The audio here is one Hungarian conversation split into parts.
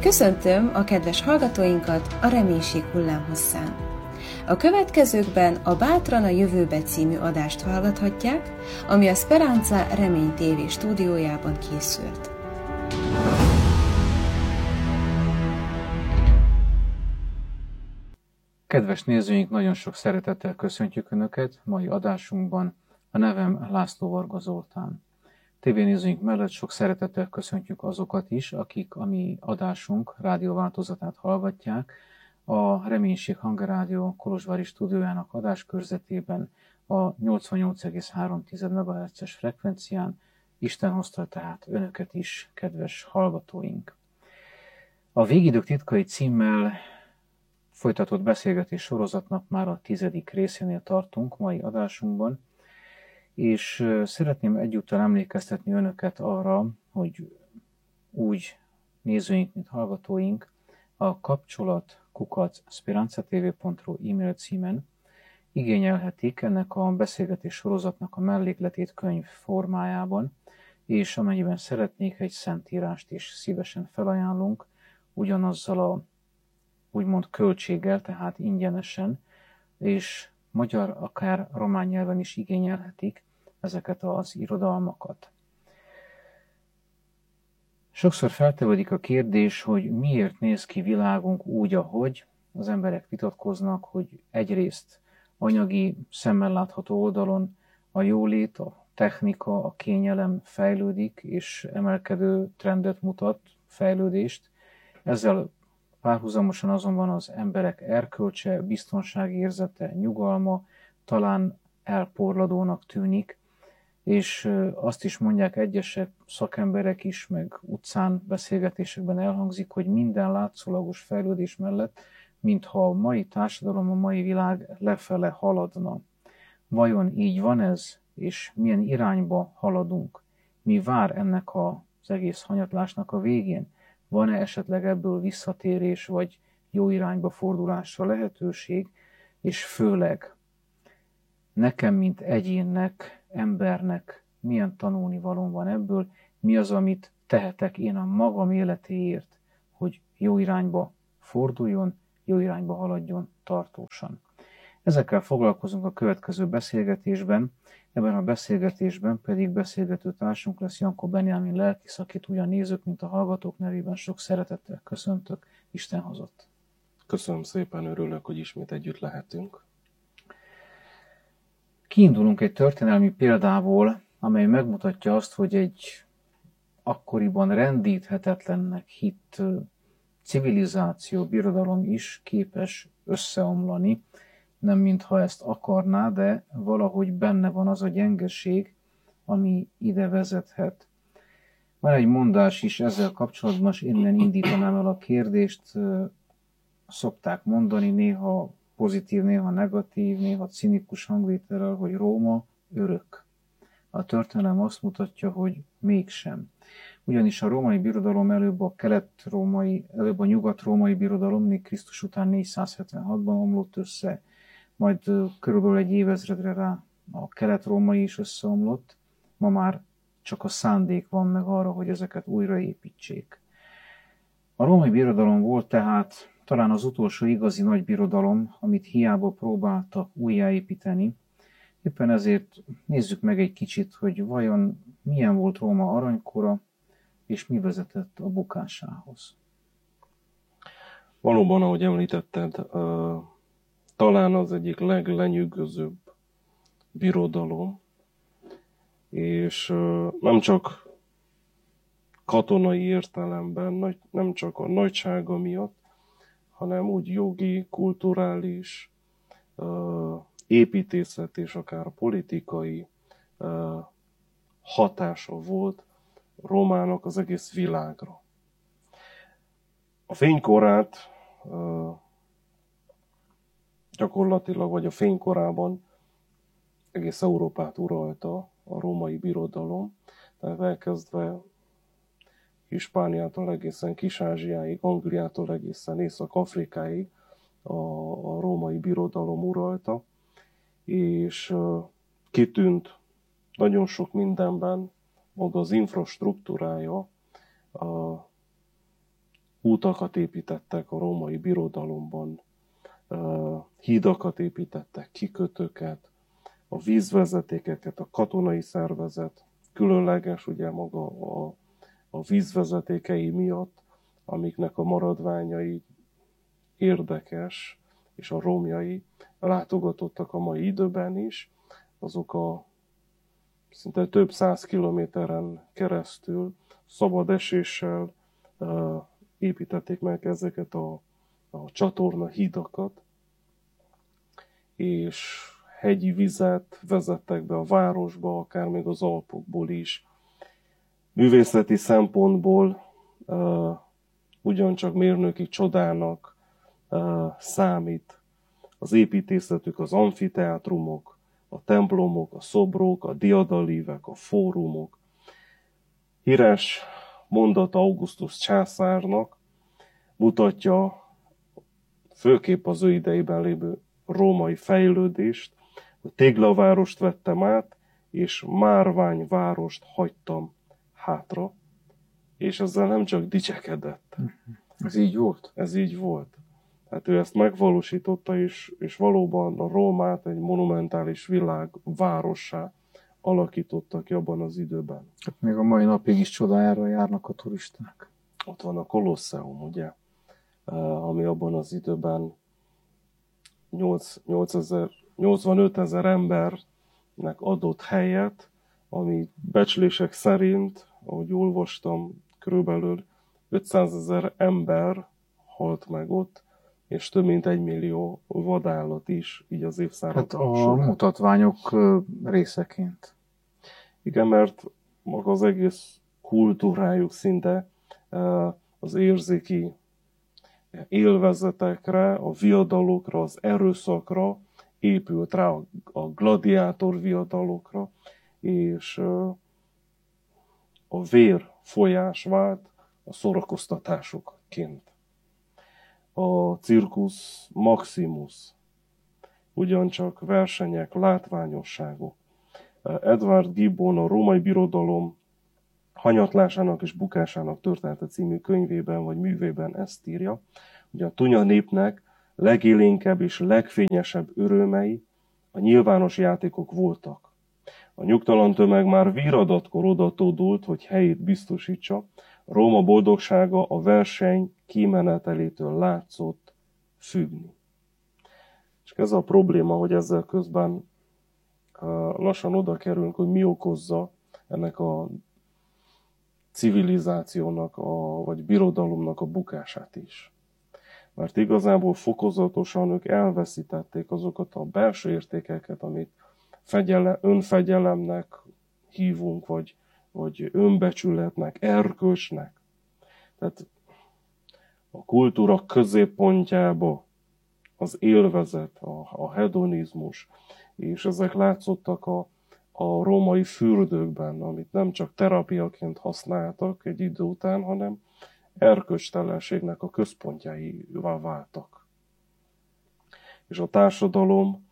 Köszöntöm a kedves hallgatóinkat a Reménység hullámhosszán. A következőkben a Bátran a jövőbe című adást hallgathatják, ami a Speranza Remény TV stúdiójában készült. Kedves nézőink, nagyon sok szeretettel köszöntjük Önöket mai adásunkban. A nevem László Varga Zoltán. Tévénézőink mellett sok szeretettel köszöntjük azokat is, akik a mi adásunk rádióváltozatát hallgatják. A Reménység Hangrádió kolozsvári stúdiójának adáskörzetében a 88,3 MHz-es frekvencián. Isten hozta tehát Önöket is, kedves hallgatóink. A Végidők titkai címmel folytatott beszélgetés sorozatnak már a 10. részénél tartunk mai adásunkban, és szeretném egyúttal emlékeztetni Önöket arra, hogy úgy nézőink, mint hallgatóink a kapcsolat@speranzatv.ru e-mail címen igényelhetik ennek a beszélgetés sorozatnak a mellékletét könyv formájában, és amennyiben szeretnék, egy szentírást is szívesen felajánlunk, ugyanazzal a úgymond költséggel, tehát ingyenesen, és magyar, akár román nyelven is igényelhetik ezeket az irodalmakat. Sokszor feltevődik a kérdés, hogy miért néz ki világunk úgy, ahogy. Az emberek vitatkoznak, hogy egyrészt anyagi, szemmel látható oldalon a jólét, a technika, a kényelem fejlődik, és emelkedő trendet mutat, fejlődést. Ezzel párhuzamosan azonban az emberek erkölcse, biztonságérzete, nyugalma talán elporladónak tűnik, és azt is mondják egyesek, szakemberek is, meg utcán beszélgetésekben elhangzik, hogy minden látszólagos fejlődés mellett, mintha a mai társadalom, a mai világ lefele haladna. Vajon így van ez, és milyen irányba haladunk? Mi vár ennek az egész hanyatlásnak a végén? Van-e esetleg ebből visszatérés, vagy jó irányba fordulásra lehetőség, és főleg nekem, mint egyénnek, embernek milyen tanulnivalóm van ebből, mi az, amit tehetek én a magam életéért, hogy jó irányba forduljon, jó irányba haladjon tartósan. Ezekkel foglalkozunk a következő beszélgetésben. Ebben a beszélgetésben pedig beszélgető társunk lesz Jankó Benjamin lelkész, akit ugyan nézők, mint a hallgatók nevében sok szeretettel köszöntök. Isten hozott. Köszönöm szépen, örülök, hogy ismét együtt lehetünk. Kiindulunk egy történelmi példából, amely megmutatja azt, hogy egy akkoriban rendíthetetlennek hitt civilizáció, birodalom is képes összeomlani, nem mintha ezt akarná, de valahogy benne van az a gyengeség, ami ide vezethet. Van egy mondás is ezzel kapcsolatban, és innen indítanám el a kérdést. Szokták mondani néha pozitív, néha negatív, néha cinikus hangvételrel, hogy Róma örök. A történelem azt mutatja, hogy mégsem. Ugyanis a római birodalom előbb a nyugat-római birodalom, még Krisztus után 476-ban omlott össze, majd körülbelül egy évezredre rá a kelet-római is összeomlott. Ma már csak a szándék van meg arra, hogy ezeket újraépítsék. A római birodalom volt tehát talán az utolsó igazi nagy birodalom, amit hiába próbáltak újjáépíteni. Éppen ezért nézzük meg egy kicsit, hogy vajon milyen volt Róma aranykora, és mi vezetett a bukásához. Valóban, ahogy említetted, talán az egyik leglenyűgözőbb birodalom, és nem csak katonai értelemben, nem csak a nagysága miatt, hanem úgy jogi, kulturális, építészet és akár politikai hatása volt Rómának az egész világra. A fénykorát gyakorlatilag, vagy a fénykorában egész Európát uralta a római birodalom, tehát elkezdve Hispániától egészen Kis-Ázsiáig, Angliától egészen Észak-Afrikáig a római birodalom uralta, és kitűnt nagyon sok mindenben, maga az infrastruktúrája útakat építettek a római birodalomban, hídakat építettek, kikötőket, a vízvezetékeket, a katonai szervezet, különleges ugye maga a vízvezetékei miatt, amiknek a maradványai érdekes, és a romjai látogatottak a mai időben is, azok a szinte több 100 kilométeren keresztül szabad eséssel építették meg ezeket a csatorna hídakat, és hegyi vizet vezettek be a városba, akár még az Alpokból is. Művészeti szempontból ugyancsak mérnöki csodának számít az építészetük, az amfiteátrumok, a templomok, a szobrok, a diadalívek, a fórumok. Híres mondat Augustus császárnak mutatja főképp az ő idejében lévő római fejlődést, hogy téglavárost vettem át, és márványvárost hagytam hátra, és ezzel nem csak dicsekedett. Ez így volt? Ez így volt. Hát ő ezt megvalósította, és valóban a Rómát egy monumentális világ várossá alakította ki abban az időben. Hát még a mai napig is csodájára járnak a turisták. Ott van a Kolosseum, ugye, ami abban az időben 85 000 embernek adott helyet, ami becslések szerint, ahogy olvastam, körülbelül 500 000 ember halt meg ott, és több mint 1 millió vadállat is, így az évszázadok Hát a során. mutatványok részeként. Igen, mert maga az egész kultúrájuk szinte az érzéki élvezetekre, a viadalokra, az erőszakra épült rá, a gladiátor viadalokra, és a vér folyás vált a szórakoztatásokként. A Circus Maximus, ugyancsak versenyek, látványosságok. Edward Gibbon a Római Birodalom hanyatlásának és bukásának története című könyvében vagy művében ezt írja, hogy a tunya népnek legélénkebb és legfényesebb örömei a nyilvános játékok voltak. A nyugtalan tömeg már viradatkor odatódult, hogy helyét biztosítsa, Róma boldogsága a verseny kimenetelétől látszott függni. És ez a probléma, hogy ezzel közben lassan oda kerülünk, hogy mi okozza ennek a civilizációnak, vagy birodalomnak a bukását is. Mert igazából fokozatosan ők elveszítették azokat a belső értékeket, amit önfegyelemnek hívunk, vagy önbecsületnek, erkölcsnek. Tehát a kultúra középpontjába az élvezet, a hedonizmus, és ezek látszottak a római fürdőkben, amit nem csak terápiaként használtak egy idő után, hanem erkölcstelenségnek a központjaivá váltak. És a társadalom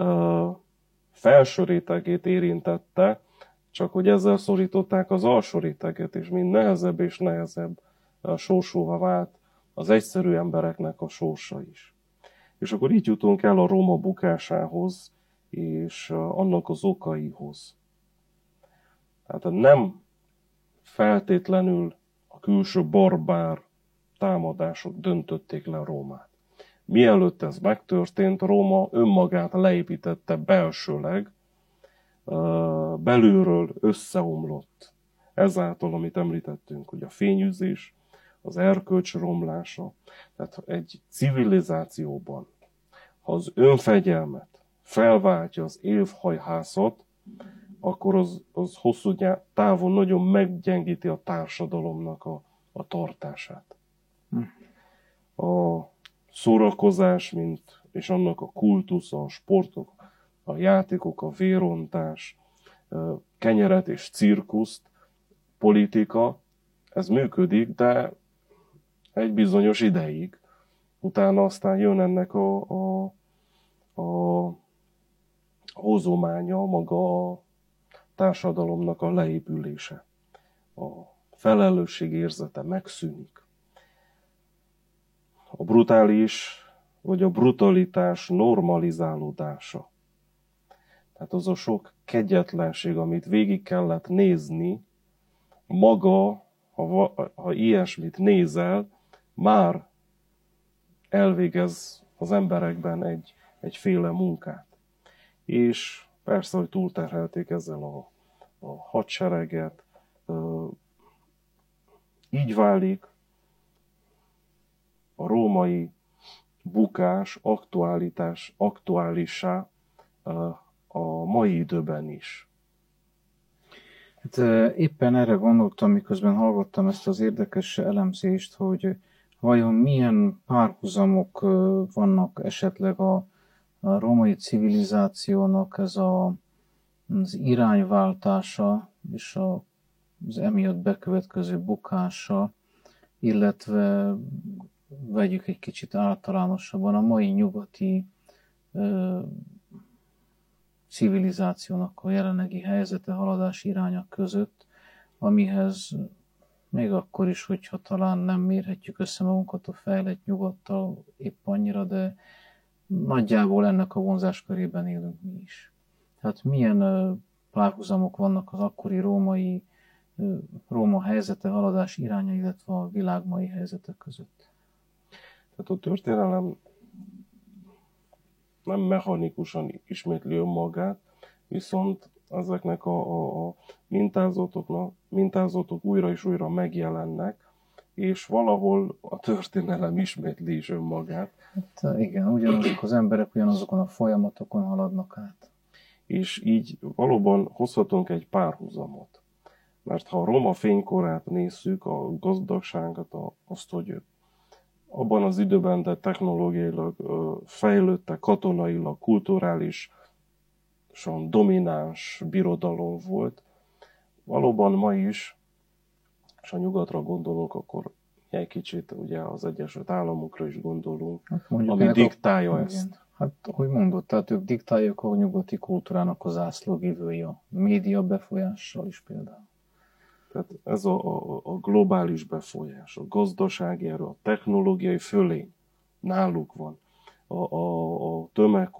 felső rétegét érintette, csak hogy ezzel szorították az alsó réteget, és mind nehezebb és nehezebb sorsúvá vált az egyszerű embereknek a sorsa is. És akkor így jutunk el a Róma bukásához, és annak az okaihoz. Tehát nem feltétlenül a külső barbár támadások döntötték le Rómát. Mielőtt ez megtörtént, Róma önmagát leépítette belsőleg, belülről összeomlott. Ezáltal, amit említettünk, hogy a fényűzés, az erkölcs romlása, tehát egy civilizációban, ha az önfegyelmet felváltja az évhajhászat, akkor az hosszú távon nagyon meggyengíti a társadalomnak a tartását. A szórakozás, és annak a kultusza, a sportok, a játékok, a vérontás, kenyeret és cirkuszt, politika, ez működik, de egy bizonyos ideig. Utána aztán jön ennek a hozománya, maga a társadalomnak a leépülése. A felelősség érzete megszűnik. a brutális vagy a brutalitás normalizálódása. Tehát az a sok kegyetlenség, amit végig kellett nézni, maga, ha ilyesmit nézel, már elvégez az emberekben egyféle munkát. És persze, hogy túlterhelték ezzel a hadsereget. Így válik a római bukás aktuálissá a mai időben is. Hát éppen erre gondoltam, miközben hallgattam ezt az érdekes elemzést, hogy vajon milyen párhuzamok vannak esetleg a római civilizációnak az irányváltása és az emiatt bekövetkező bukása, illetve vegyük egy kicsit általánosabban a mai nyugati civilizációnak a jelenlegi helyzete, haladás iránya között, amihez még akkor is, hogyha talán nem mérhetjük össze magunkat a fejlett nyugattal épp annyira, de nagyjából ennek a vonzáskörében élünk mi is. Tehát milyen párhuzamok vannak az akkori Róma helyzete, haladás iránya, illetve a világ mai helyzete között? Tehát a történelem nem mechanikusan ismétli önmagát, viszont ezeknek a mintázatok újra és újra megjelennek, és valahol a történelem ismétli is önmagát. Hát igen, ugyanazok az emberek ugyanazokon a folyamatokon haladnak át. És így valóban hozhatunk egy párhuzamot. Mert ha a Róma fénykorát nézzük, a gazdagságot, azt, hogy abban az időben, de technológiailag fejlődtek, katonailag, kulturálisan domináns birodalom volt. Valóban ma is, és ha nyugatra gondolunk, akkor egy kicsit ugye az Egyesült Államokra is gondolunk, hát ami diktálja ezt. Hát, ahogy mondott, tehát ők diktálják a nyugati kultúrának az ászlóvivői, a média befolyással is például. Tehát ez a globális befolyás, a gazdasági erő, a technológiai fölény náluk van, a tömeg